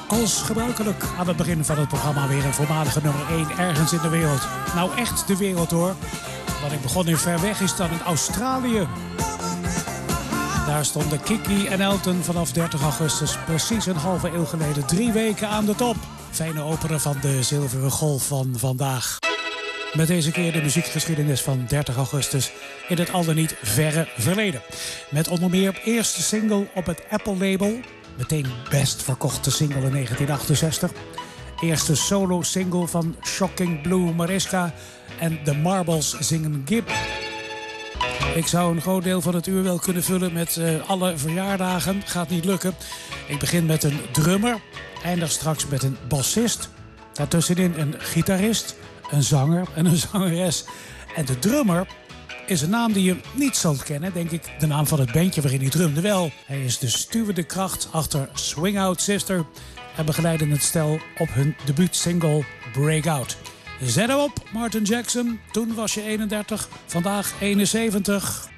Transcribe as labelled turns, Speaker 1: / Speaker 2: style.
Speaker 1: Als gebruikelijk aan het begin van het programma weer een voormalige nummer 1 ergens in de wereld. Nou echt de wereld hoor. Wat ik begon in ver weg is dan in Australië. Daar stonden Kiki en Elton vanaf 30 augustus precies een halve eeuw geleden 3 weken aan de top. Fijne openen van de zilveren golf van vandaag. Met deze keer de muziekgeschiedenis van 30 augustus in het al dan niet verre verleden. Met onder meer eerste single op het Apple-label. Meteen best verkochte single in 1968. Eerste solo-single van Shocking Blue Mariska en The Marbles zingen Gib. Ik zou een groot deel van het uur wel kunnen vullen met alle verjaardagen. Gaat niet lukken. Ik begin met een drummer. Eindig straks met een bassist. Daartussenin een gitarist, een zanger en een zangeres. En de drummer is een naam die je niet zult kennen. Denk ik de naam van het bandje waarin hij drumde wel. Hij is de stuwende kracht achter Swing Out Sister. En begeleiden het stel op hun debuutsingle Breakout. Zet hem op, Martin Jackson. Toen was je 31, vandaag 71.